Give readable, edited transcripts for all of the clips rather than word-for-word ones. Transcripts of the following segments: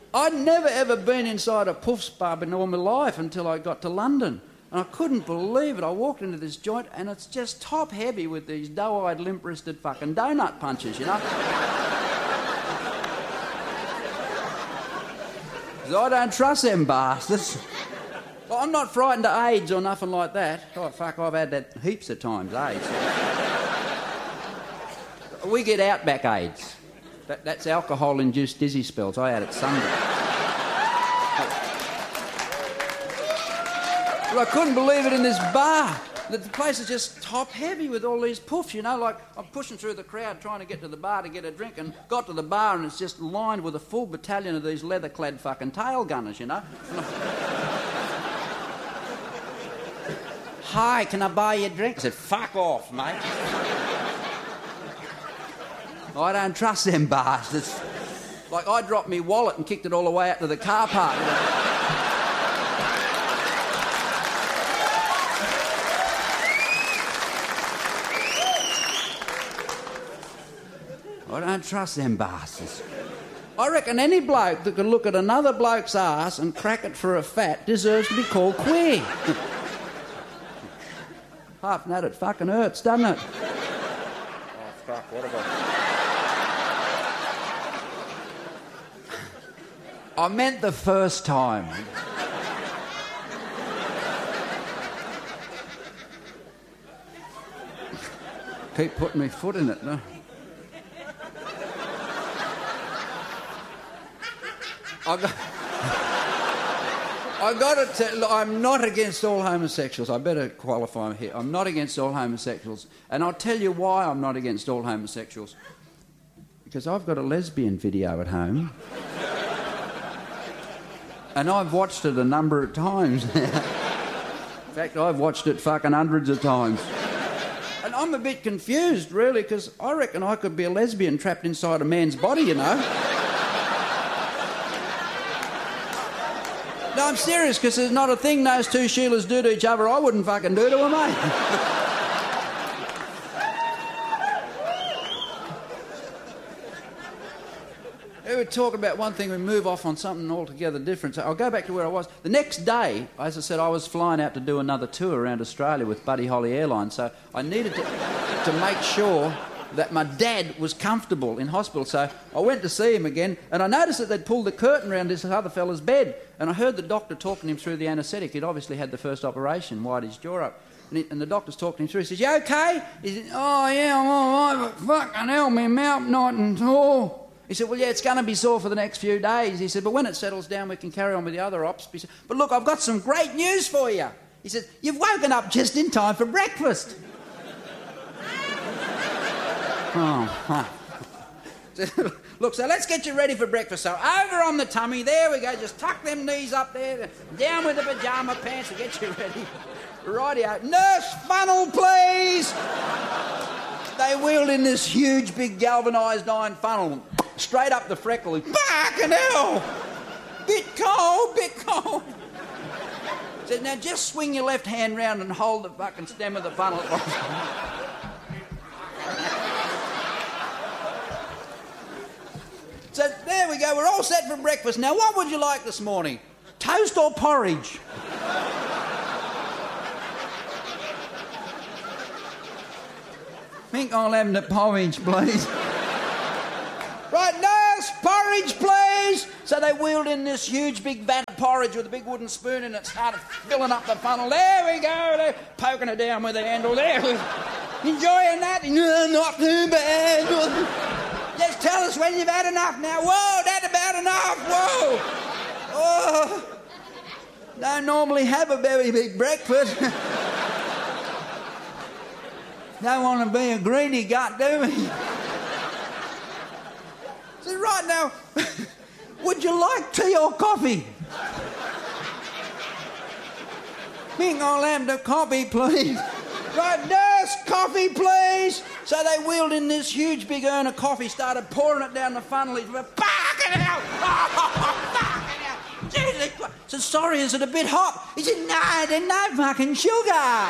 I'd never ever been inside a Puffs pub in all my life until I got to London. And I couldn't believe it. I walked into this joint and it's just top heavy with these doe-eyed, limp-wristed fucking donut punchers, you know? 'Cause I don't trust them bastards. Well, I'm not frightened of AIDS or nothing like that. Oh, fuck, I've had that heaps of times, AIDS. We get outback AIDS. That's alcohol-induced dizzy spells. I had it Sunday. Well, I couldn't believe it in this bar. The place is just top-heavy with all these puffs, you know, like I'm pushing through the crowd trying to get to the bar to get a drink and got to the bar and it's just lined with a full battalion of these leather-clad fucking tail gunners, you know. Hi, can I buy you a drink? I said, fuck off, mate. I don't trust them bastards. Like, I dropped my wallet and kicked it all the way out to the car park. You know? I don't trust them bastards. I reckon any bloke that could look at another bloke's ass and crack it for a fat deserves to be called queer. Half that, it fucking hurts, doesn't it? Oh, fuck, what have I meant the first time. Keep putting my foot in it, no? I got to tell, I'm not against all homosexuals. I better qualify here. I'm not against all homosexuals. And I'll tell you why I'm not against all homosexuals. Because I've got a lesbian video at home. And I've watched it a number of times. In fact, I've watched it fucking hundreds of times. And I'm a bit confused, really, because I reckon I could be a lesbian trapped inside a man's body, you know. No, I'm serious, because there's not a thing those two Sheilas do to each other I wouldn't fucking do to a mate. We would talk about one thing, we move off on something altogether different. So I'll go back to where I was. The next day, as I said, I was flying out to do another tour around Australia with Buddy Holly Airlines, so I needed to make sure that my dad was comfortable in hospital. So I went to see him again, and I noticed that they'd pulled the curtain around this other fella's bed, and I heard the doctor talking him through the anaesthetic. He'd obviously had the first operation, wired his jaw up. And the doctor's talking him through. He says, "You okay?" He said, "Oh, yeah, I'm all right, but fucking hell, my mouth not and sore." He said, "Well, yeah, it's going to be sore for the next few days." He said, "But when it settles down, we can carry on with the other ops." He said, "But look, I've got some great news for you." He said, "You've woken up just in time for breakfast." Oh, look, so let's get you ready for breakfast. So over on the tummy, there we go, just tuck them knees up there, down with the pyjama pants to get you ready. Rightio. "Nurse, funnel, please." They wheeled in this huge, big galvanised iron funnel, straight up the freckle. Fucking hell! Bit cold. Said, "Now just swing your left hand round and hold the fucking stem of the funnel." So there we go, we're all set for breakfast. Now what would you like this morning? Toast or porridge? Think I'll have the porridge, please. Right, nurse, porridge, please. So they wheeled in this huge big vat of porridge with a big wooden spoon and it started filling up the funnel. There we go, they're poking it down with the handle there. Enjoying that? No, not too bad. Just tell us when you've had enough now. Whoa, that's about enough, whoa. Oh, don't normally have a very big breakfast. Don't want to be a greedy gut, do we? So right now, would you like tea or coffee? Think I'll have the coffee, please. Right, nurse, coffee, please. So they wheeled in this huge big urn of coffee, started pouring it down the funnel. He went, "Fucking hell! Oh, fucking hell! Jesus Christ!" I said, "Sorry, is it a bit hot?" He said, "No, there's no fucking sugar."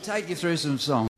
take you through some songs.